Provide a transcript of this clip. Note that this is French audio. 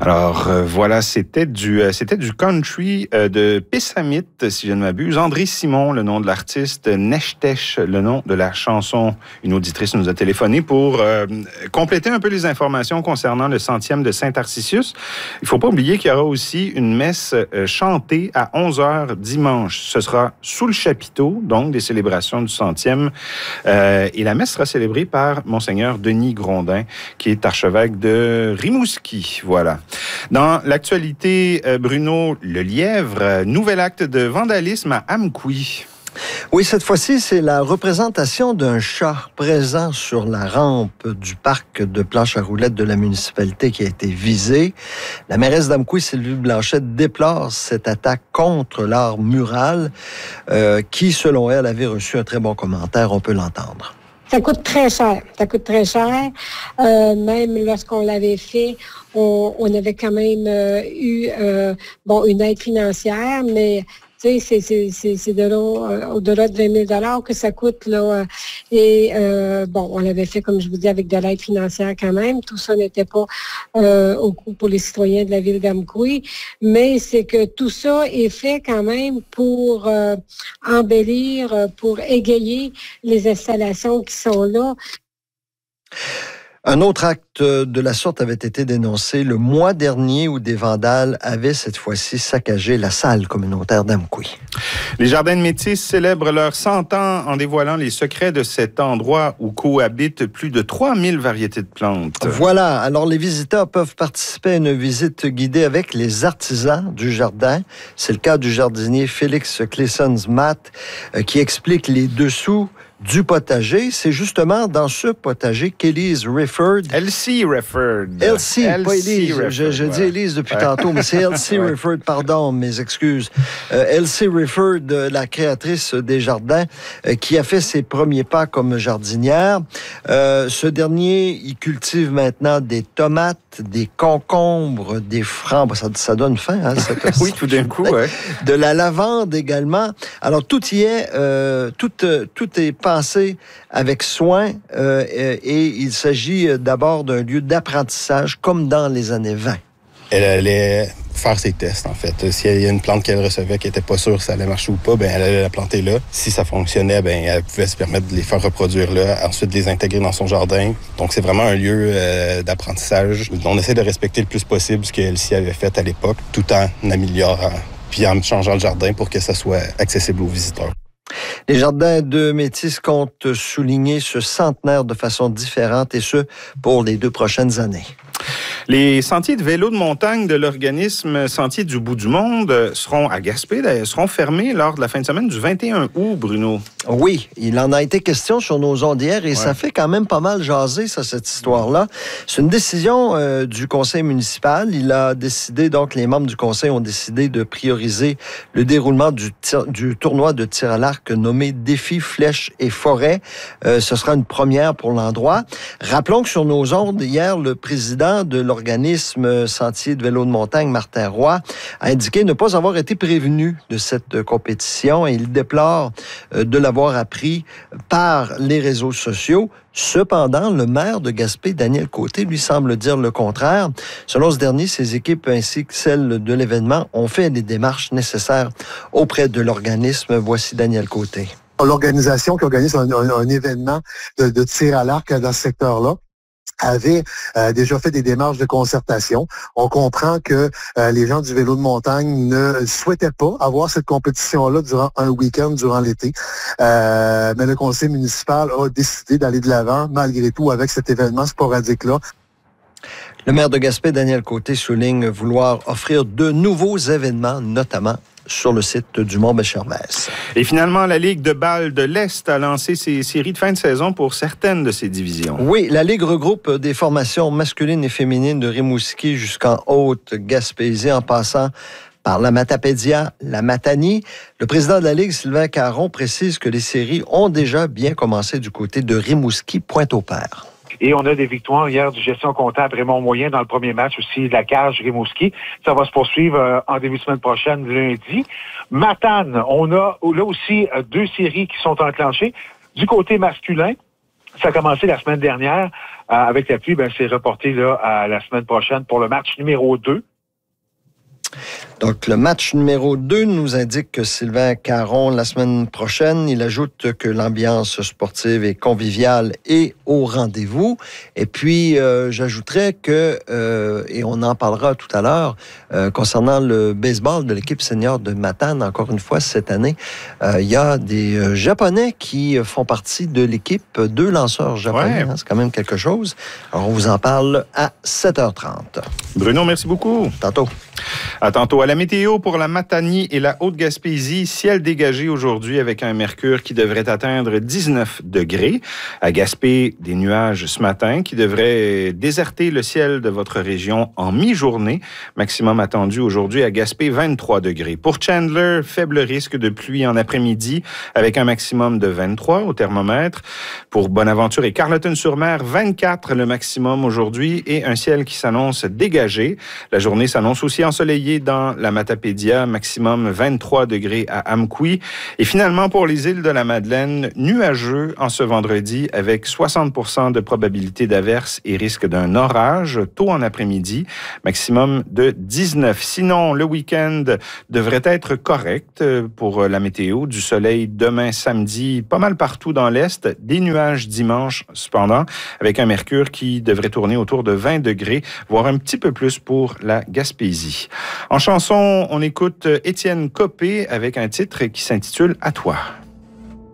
Alors voilà, c'était du country de Pessamite, si je ne m'abuse. André Simon, le nom de l'artiste, Nechtech, le nom de la chanson. Une auditrice nous a téléphoné pour compléter un peu les informations concernant le centième de Saint-Tarcisius. Il ne faut pas oublier qu'il y aura aussi une messe chantée à 11h dimanche. Ce sera sous le chapiteau, donc des célébrations du centième. Et la messe sera célébrée par Monseigneur Denis Grondin, qui est archevêque de Rimouski. Voilà. Dans l'actualité, Bruno Lelièvre, nouvel acte de vandalisme à Amqui. Oui, cette fois-ci, c'est la représentation d'un chat présent sur la rampe du parc de planche à roulettes de la municipalité qui a été visée. La mairesse d'Amqui, Sylvie Blanchette, déplore cette attaque contre l'art mural qui, selon elle, avait reçu un très bon commentaire. On peut l'entendre. Ça coûte très cher. Ça coûte très cher. Même lorsqu'on l'avait fait, on avait quand même eu une aide financière, mais tu sais, c'est de là, au-delà de 20 000 $ que ça coûte, là. Et on l'avait fait, comme je vous dis, avec de l'aide financière quand même. Tout ça n'était pas au coût pour les citoyens de la ville d'Amqui, mais c'est que tout ça est fait quand même pour embellir, pour égayer les installations qui sont là. Un autre acte de la sorte avait été dénoncé le mois dernier où des vandales avaient cette fois-ci saccagé la salle communautaire d'Amqui. Les Jardins de Métis célèbrent leurs 100 ans en dévoilant les secrets de cet endroit où cohabitent plus de 3000 variétés de plantes. Voilà. Alors, les visiteurs peuvent participer à une visite guidée avec les artisans du jardin. C'est le cas du jardinier Félix Clessons-Matt qui explique les dessous du potager. C'est justement dans ce potager qu'Élise Rifford... Elsie Rifford. Elsie, pas Élise. Je dis Élise depuis tantôt, mais c'est Elsie Rifford, pardon, mes excuses. Elsie Rifford, la créatrice des jardins, qui a fait ses premiers pas comme jardinière. Ce dernier, il cultive maintenant des tomates, des concombres, des framboises. Ça donne faim, hein? Oui, tout d'un coup, ouais. De la lavande également. Alors, tout y est, tout est pensé avec soin et il s'agit d'abord d'un lieu d'apprentissage comme dans les années 20. Elle allait faire ses tests, en fait. S'il y a une plante qu'elle recevait qui n'était pas sûre si ça allait marcher ou pas, elle allait la planter là. Si ça fonctionnait, elle pouvait se permettre de les faire reproduire là, ensuite de les intégrer dans son jardin. Donc, c'est vraiment un lieu d'apprentissage. On essaie de respecter le plus possible ce qu'Elsie avait fait à l'époque, tout en améliorant, puis en changeant le jardin pour que ça soit accessible aux visiteurs. Les Jardins de Métis comptent souligner ce centenaire de façon différente et ce, pour les 2 prochaines années. Les sentiers de vélo de montagne de l'organisme Sentiers du bout du monde seront à Gaspé, seront fermés lors de la fin de semaine du 21 août, Bruno. Oui, il en a été question sur nos ondes hier et ça fait quand même pas mal jaser, ça, cette histoire-là. C'est une décision du conseil municipal. Il a décidé, donc les membres du conseil ont décidé de prioriser le déroulement du tournoi de tir à l'arc nommé Défi Flèches et Forêts. Ce sera une première pour l'endroit. Rappelons que sur nos ondes, hier, le président de l'organisme Sentiers de vélo de montagne, Martin Roy, a indiqué ne pas avoir été prévenu de cette compétition et il déplore de l'avoir appris par les réseaux sociaux. Cependant, le maire de Gaspé, Daniel Côté, lui semble dire le contraire. Selon ce dernier, ses équipes ainsi que celles de l'événement ont fait les démarches nécessaires auprès de l'organisme. Voici Daniel Côté. L'organisation qui organise un événement de tir à l'arc dans ce secteur-là avait déjà fait des démarches de concertation. On comprend que les gens du vélo de montagne ne souhaitaient pas avoir cette compétition-là durant un week-end, durant l'été. Mais le conseil municipal a décidé d'aller de l'avant, malgré tout, avec cet événement sporadique-là. Le maire de Gaspé, Daniel Côté, souligne vouloir offrir de nouveaux événements, notamment sur le site du Mont-Belchervès. Et finalement, la Ligue de balle de l'Est a lancé ses séries de fin de saison pour certaines de ses divisions. Oui, la Ligue regroupe des formations masculines et féminines de Rimouski jusqu'en Haute-Gaspésie, en passant par la Matapédia, la Matanie. Le président de la Ligue, Sylvain Caron, précise que les séries ont déjà bien commencé du côté de Rimouski, Pointe-au-Père. Et on a des victoires hier du gestion comptable Raymond Moyen dans le premier match aussi de la cage Rimouski. Ça va se poursuivre en début de semaine prochaine, lundi. Matane, on a là aussi 2 séries qui sont enclenchées. Du côté masculin, Ça a commencé la semaine dernière avec la pluie. C'est reporté là, à la semaine prochaine pour le match numéro 2. Donc, le match numéro 2 nous indique que Sylvain Caron, la semaine prochaine, il ajoute que l'ambiance sportive est conviviale et au rendez-vous. Et puis, j'ajouterais que, et on en parlera tout à l'heure, concernant le baseball de l'équipe senior de Matane, encore une fois, cette année, il y a des Japonais qui font partie de l'équipe, 2 lanceurs japonais. Ouais. C'est quand même quelque chose. Alors, on vous en parle à 7h30. Bruno, merci beaucoup. Tantôt. À tantôt. À la météo pour la Matanie et la Haute-Gaspésie, ciel dégagé aujourd'hui avec un mercure qui devrait atteindre 19 degrés. À Gaspé, des nuages ce matin qui devraient déserter le ciel de votre région en mi-journée. Maximum attendu aujourd'hui à Gaspé, 23 degrés. Pour Chandler, faible risque de pluie en après-midi avec un maximum de 23 au thermomètre. Pour Bonaventure et Carleton-sur-Mer, 24 le maximum aujourd'hui et un ciel qui s'annonce dégagé. La journée s'annonce aussi ensoleillée dans la Matapédia, maximum 23 degrés à Amqui. Et finalement, pour les îles de la Madeleine, nuageux en ce vendredi avec 60% de probabilité d'averse et risque d'un orage tôt en après-midi, maximum de 19. Sinon, le week-end devrait être correct pour la météo. Du soleil demain samedi, pas mal partout dans l'Est. Des nuages dimanche cependant, avec un mercure qui devrait tourner autour de 20 degrés, voire un petit peu plus pour la Gaspésie. En chanson, on écoute Étienne Copé avec un titre qui s'intitule « À toi ».